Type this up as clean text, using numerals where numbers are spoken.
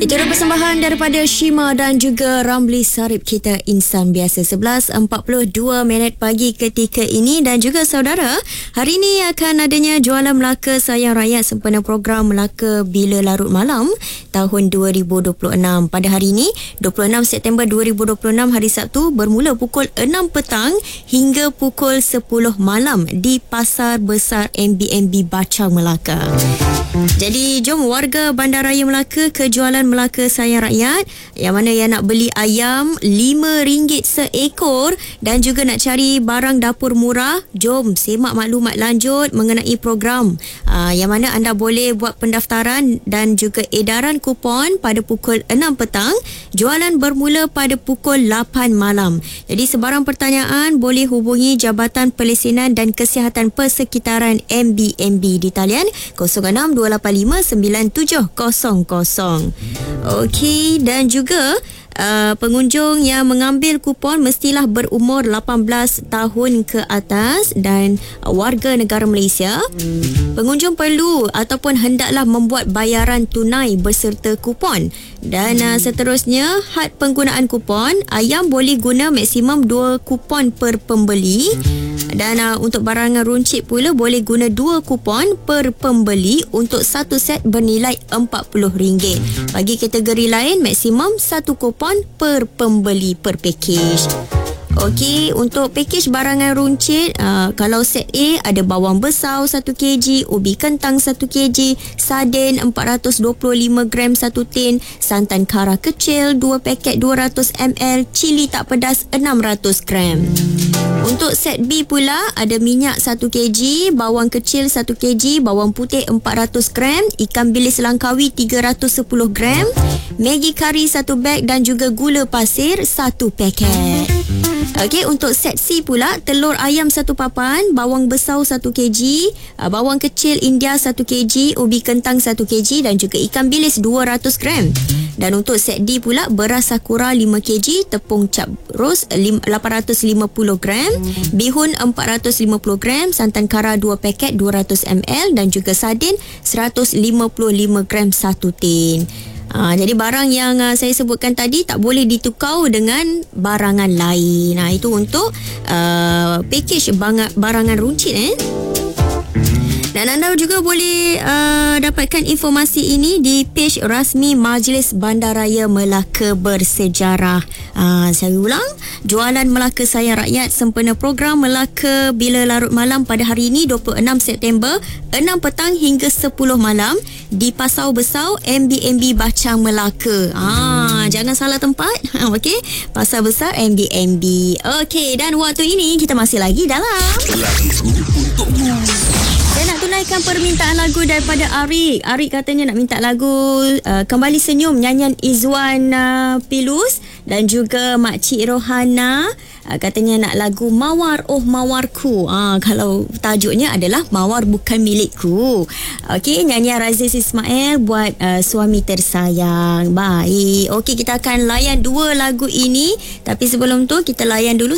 Itu adalah persembahan daripada Shima dan juga Ramli Sarip, kita insan biasa. 11.42 pagi ketika ini. Dan juga saudara, hari ini akan adanya jualan Melaka Sayang Rakyat sempena program Melaka Bila Larut Malam tahun 2026. Pada hari ini 26 September 2026, hari Sabtu, bermula pukul 6 petang hingga pukul 10 malam di Pasar Besar MBMB Bachang Melaka. Jadi jom warga Bandaraya Melaka ke jualan Melaka Sayang Rakyat, yang mana yang nak beli ayam RM5 seekor dan juga nak cari barang dapur murah, jom semak maklumat lanjut mengenai program yang mana anda boleh buat pendaftaran dan juga edaran kupon pada pukul 6 petang. Jualan bermula pada pukul 8 malam. Jadi sebarang pertanyaan boleh hubungi Jabatan Pelesenan dan Kesihatan Persekitaran MBMB di talian 06-285-9700. Okey, dan juga pengunjung yang mengambil kupon mestilah berumur 18 tahun ke atas dan warga negara Malaysia. Pengunjung perlu ataupun hendaklah membuat bayaran tunai berserta kupon. Dan seterusnya, had penggunaan kupon, ayam boleh guna maksimum 2 kupon per pembeli. Dan untuk barangan runcit pula boleh guna 2 kupon per pembeli untuk satu set bernilai RM40. Bagi kategori lain, maksimum 1 kupon per pembeli per package. Okey, untuk package barangan runcit, kalau set A ada bawang besar 1 kg, ubi kentang 1 kg, sardin 425 gram 1 tin, santan kara kecil 2 paket 200 ml, cili tak pedas 600 gram. Untuk set B pula ada minyak 1 kg, bawang kecil 1 kg, bawang putih 400 gram, ikan bilis Langkawi 310 gram, Maggi kari 1 beg dan juga gula pasir 1 paket. Okey, untuk set C pula, telur ayam 1 papan, bawang besar 1 kg, bawang kecil India 1 kg, ubi kentang 1 kg dan juga ikan bilis 200 gram. Dan untuk set D pula, beras sakura 5 kg, tepung cap ros 850 gram, bihun 450 gram, santan kara 2 paket 200 ml dan juga sardin 155 gram 1 tin. Jadi barang yang saya sebutkan tadi tak boleh ditukar dengan barangan lain. Itu untuk package barangan runcit. Dan anda juga boleh dapatkan informasi ini di page rasmi Majlis Bandaraya Melaka Bersejarah. Saya ulang, jualan Melaka Sayang Rakyat sempena program Melaka Bila Larut Malam pada hari ini 26 September 6 petang hingga 10 malam di Pasar Besar MBMB Bachang Melaka. Jangan salah tempat. Okey, Pasar Besar MBMB. Okey, dan waktu ini kita masih lagi dalam saya nak tunaikan permintaan lagu daripada Arik. Arik katanya nak minta lagu Kembali Senyum, nyanyian Izwan Pilus dan juga Makcik Rohana. Katanya nak lagu Mawar Oh Mawarku. Kalau tajuknya adalah Mawar Bukan Milikku. Okey, nyanyian Raziz Ismail buat suami tersayang. Baik. Okey, kita akan layan 2 lagu ini. Tapi sebelum tu kita layan dulu